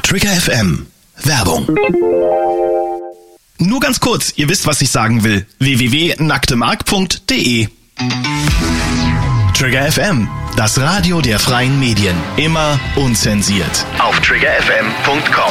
Trigger FM. Werbung. Nur ganz kurz, ihr wisst, was ich sagen will. www.nacktemark.de. Trigger FM, das Radio der freien Medien. Immer unzensiert. Auf triggerfm.com.